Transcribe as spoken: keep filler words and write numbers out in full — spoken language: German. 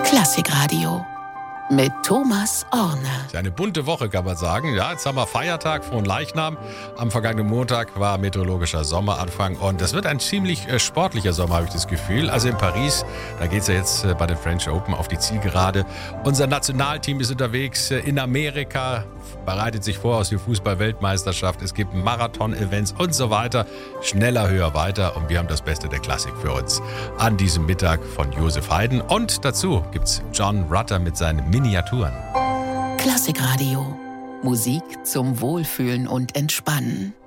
Klassikradio mit Thomas Orne. Eine bunte Woche, kann man sagen. Ja, jetzt haben wir Feiertag, Frohen Leichnam. Am vergangenen Montag war meteorologischer Sommeranfang und das wird ein ziemlich äh, sportlicher Sommer, habe ich das Gefühl. Also in Paris, da geht es ja jetzt äh, bei den French Open auf die Zielgerade. Unser Nationalteam ist unterwegs äh, in Amerika, bereitet sich vor aus der Fußball-Weltmeisterschaft. Es gibt Marathon-Events und so weiter. Schneller, höher, weiter. Und wir haben das Beste der Klassik für uns an diesem Mittag von Josef Haydn. Und dazu gibt's John Rutter mit seinen Miniaturen. Klassikradio. Musik zum Wohlfühlen und Entspannen.